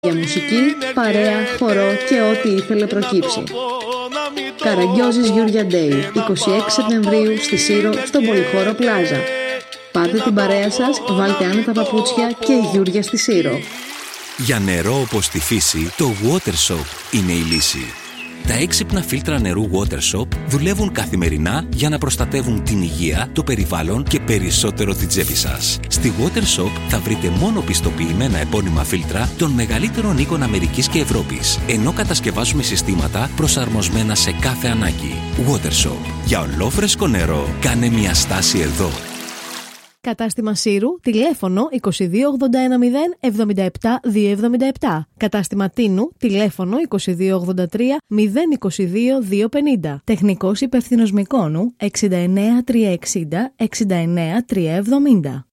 Για μουσική, παρέα, χορό και ό,τι ήθελε προκύψει. Καραγκιόζης Γιούρια Day, 26 Σεπτεμβρίου στη Σύρο, στον Πολυχώρο Πλάζα. Πάτε την παρέα σας, βάλτε άνετα παπούτσια και γιούρια στη Σύρο. Για νερό όπως στη φύση, το WaterShop είναι η λύση. Τα έξυπνα φίλτρα νερού WaterShop δουλεύουν καθημερινά για να προστατεύουν την υγεία, το περιβάλλον και περισσότερο την τσέπη σας. Στη WaterShop θα βρείτε μόνο πιστοποιημένα επώνυμα φίλτρα των μεγαλύτερων οίκων Αμερικής και Ευρώπης, ενώ κατασκευάζουμε συστήματα προσαρμοσμένα σε κάθε ανάγκη. WaterShop. Για ολόφρεσκο νερό, κάνε μια στάση εδώ. Κατάστημα Σύρου, τηλέφωνο 2281 077 277. Κατάστημα Τίνου, τηλέφωνο 2283 022 250. Τεχνικός υπεύθυνος Μυκόνου 69 360 69 370.